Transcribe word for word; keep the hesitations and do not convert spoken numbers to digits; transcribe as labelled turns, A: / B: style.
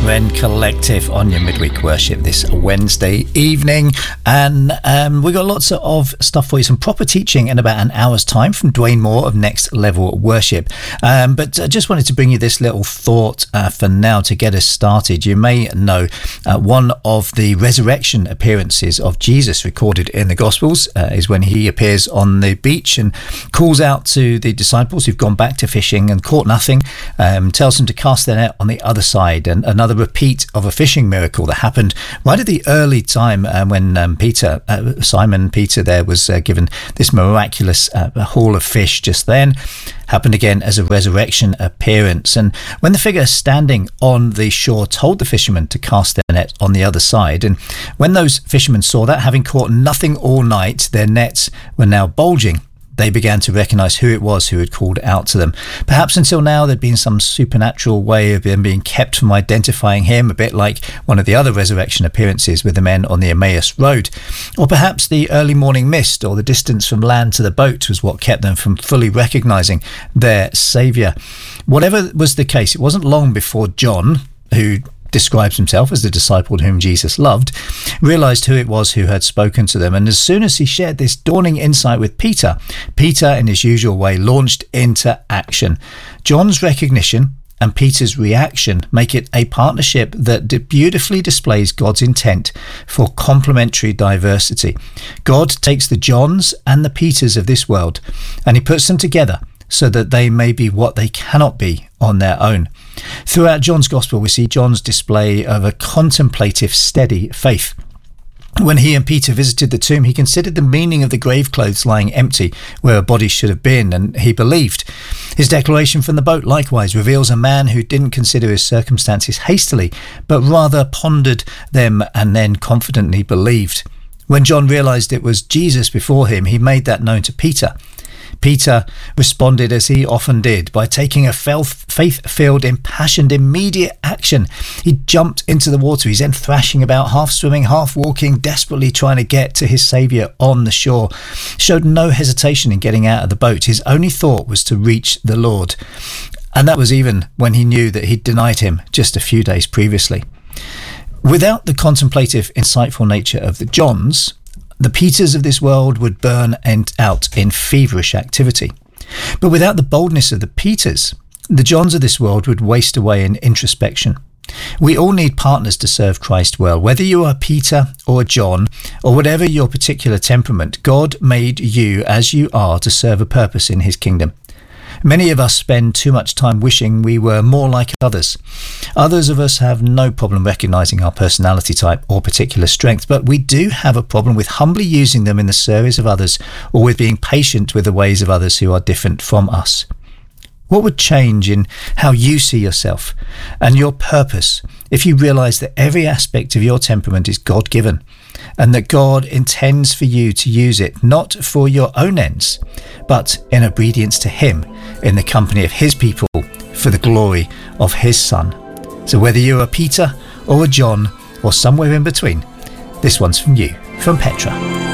A: Rend Collective on your midweek worship this Wednesday evening, and um, we've got lots of stuff for you, some proper teaching in about an hour's time from Dwayne Moore of Next Level Worship, um, but I just wanted to bring you this little thought uh, for now to get us started. You may know uh, one of the resurrection appearances of Jesus recorded in the Gospels uh, is when he appears on the beach and calls out to the disciples who've gone back to fishing and caught nothing, um, tells them to cast their net on the other side. And another repeat of a fishing miracle that happened right at the early time uh, when um, Peter, uh, Simon Peter there was uh, given this miraculous uh, haul of fish just then, happened again as a resurrection appearance. And when the figure standing on the shore told the fishermen to cast their net on the other side, and when those fishermen saw that, having caught nothing all night, their nets were now bulging, they began to recognise who it was who had called out to them. Perhaps until now there'd been some supernatural way of them being kept from identifying him, a bit like one of the other resurrection appearances with the men on the Emmaus Road. Or perhaps the early morning mist or the distance from land to the boat was what kept them from fully recognising their saviour. Whatever was the case, it wasn't long before John, who describes himself as the disciple whom Jesus loved, realised who it was who had spoken to them. And as soon as he shared this dawning insight with Peter, Peter, in his usual way, launched into action. John's recognition and Peter's reaction make it a partnership that beautifully displays God's intent for complementary diversity. God takes the Johns and the Peters of this world and he puts them together so that they may be what they cannot be on their own. Throughout John's Gospel, we see John's display of a contemplative, steady faith. When he and Peter visited the tomb, he considered the meaning of the grave clothes lying empty where a body should have been, and he believed. His declaration from the boat likewise reveals a man who didn't consider his circumstances hastily, but rather pondered them and then confidently believed. When John realised it was Jesus before him, he made that known to Peter. Peter responded as he often did by taking a faith-filled, impassioned, immediate action. He jumped into the water. He's then thrashing about, half swimming, half walking, desperately trying to get to his saviour on the shore. Showed no hesitation in getting out of the boat. His only thought was to reach the Lord. And that was even when he knew that he'd denied him just a few days previously. Without the contemplative, insightful nature of the Johns, the Peters of this world would burn out in feverish activity. But without the boldness of the Peters, the Johns of this world would waste away in introspection. We all need partners to serve Christ well. Whether you are Peter or John, or whatever your particular temperament, God made you as you are to serve a purpose in his kingdom. Many of us spend too much time wishing we were more like others. Others of us have no problem recognising our personality type or particular strength, but we do have a problem with humbly using them in the service of others, or with being patient with the ways of others who are different from us. What would change in how you see yourself and your purpose if you realise that every aspect of your temperament is God-given, and that God intends for you to use it not for your own ends, but in obedience to him, in the company of his people, for the glory of his Son? So whether you're a Peter or a John or somewhere in between, this one's from you, from Petra.